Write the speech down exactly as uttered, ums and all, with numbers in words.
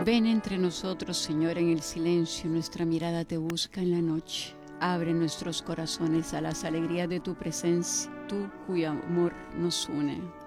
Ven entre nosotros, Señor, en el silencio, nuestra mirada te busca en la noche. Abre nuestros corazones a las alegrías de tu presencia, tú cuyo amor nos une.